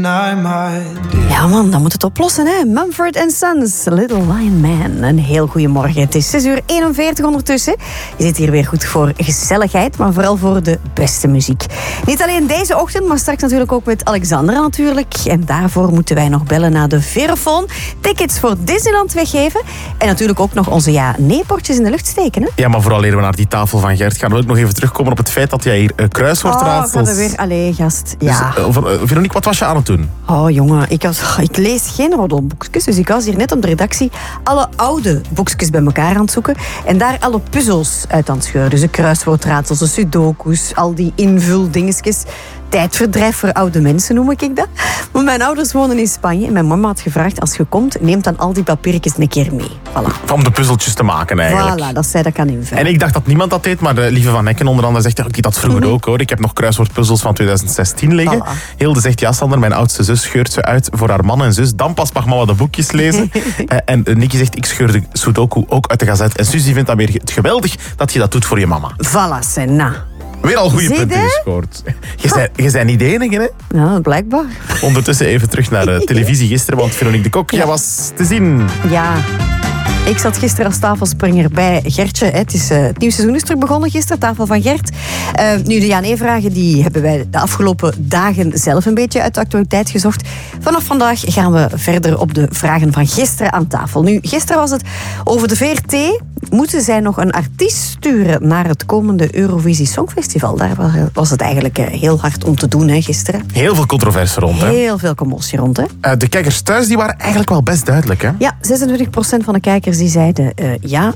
Ja man, dan moet het oplossen hè. Mumford & Sons, Little Lion Man. Een heel goede morgen. Het is 6:41 ondertussen. Je zit hier weer goed voor gezelligheid, maar vooral voor de beste muziek. Niet alleen deze ochtend, maar straks natuurlijk ook met Alexandra natuurlijk. En daarvoor moeten wij nog bellen naar de Verofoon. Tickets voor Disneyland weggeven. En natuurlijk ook nog onze ja-nee-potjes in de lucht steken. Hè? Ja, maar vooral leren we naar die tafel van Gert. Gaan we ook nog even terugkomen op het feit dat jij hier kruiswoordraadsels... Oh, gaan we weer... Allee, gast. Ja. Dus, Veronique, wat was je aan het doen? Oh jongen, ik lees geen roddelboekjes, dus ik was hier net op de redactie alle oude boekjes bij elkaar aan het zoeken en daar alle puzzels uit aan het scheuren. Dus de kruiswoordraadsels, de sudokus, al die invuldingetjes. Tijdverdrijf voor oude mensen noem ik dat. Maar mijn ouders wonen in Spanje en mijn mama had gevraagd, als je komt, neem dan al die papiertjes een keer mee. Voilà. Om de puzzeltjes te maken eigenlijk. Voilà, dat zij dat kan invullen. En ik dacht dat niemand dat deed, maar de Lieve van Hekken onder andere zegt, ik deed dat vroeger ook hoor. Ik heb nog kruiswoordpuzzels van 2016 liggen. Voilà. Hilde zegt, ja Sander, mijn oudste zus scheurt ze uit voor haar man en zus. Dan pas mag mama de boekjes lezen. En Nicky zegt, ik scheur de sudoku ook uit de gazet. En Suzy vindt dat weer geweldig dat je dat doet voor je mama. Voilà, Senna. Weer al goede punten gescoord. Je bent niet de enige, hè? Ja, blijkbaar. Ondertussen even terug naar de televisie gisteren, want Veronique de Kok, jij was te zien. Ja. Ik zat gisteren als tafelspringer bij Gertje. Het nieuwe seizoen is terug begonnen gisteren, tafel van Gert. Nu, de ja-nee-vragen die hebben wij de afgelopen dagen zelf een beetje uit de actualiteit gezocht. Vanaf vandaag gaan we verder op de vragen van gisteren aan tafel. Nu, gisteren was het over de VRT. Moeten zij nog een artiest sturen naar het komende Eurovisie Songfestival? Daar was het eigenlijk heel hard om te doen, hè, gisteren. Heel veel controverse rond, hè? Heel veel commotie rond, hè? De kijkers thuis die waren eigenlijk wel best duidelijk, hè? Ja, 26% van de kijkers die zeiden ja.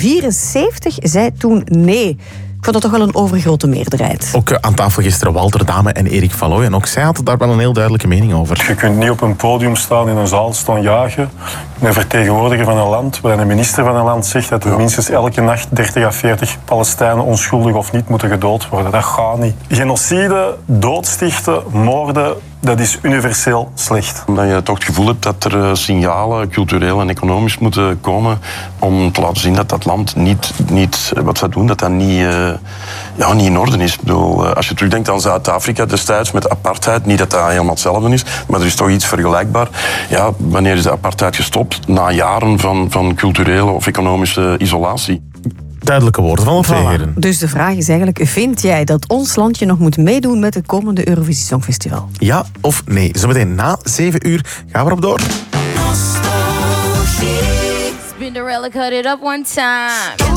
74 zei toen nee. Ik vond dat toch wel een overgrote meerderheid. Ook aan tafel gisteren Walter Dame en Erik van Looy. En ook zij hadden daar wel een heel duidelijke mening over. Je kunt niet op een podium staan in een zaal staan jagen. Een vertegenwoordiger van een land, waar een minister van een land zegt dat er minstens elke nacht 30 à 40 Palestijnen onschuldig of niet moeten gedood worden. Dat gaat niet. Genocide, doodstichten, moorden, dat is universeel slecht. Omdat je toch het gevoel hebt dat er signalen, cultureel en economisch, moeten komen om te laten zien dat dat land niet wat ze doen, dat niet in orde is. Ik bedoel, als je terugdenkt aan Zuid-Afrika destijds met apartheid, niet dat dat helemaal hetzelfde is, maar er is toch iets vergelijkbaar. Ja, wanneer is de apartheid gestopt? Na jaren van culturele of economische isolatie. Duidelijke woorden van de twee heren. Dus de vraag is eigenlijk, vind jij dat ons landje nog moet meedoen met het komende Eurovisie Songfestival? Ja of nee? Zometeen na 7 uur gaan we erop door. Spinderella cut it up one time.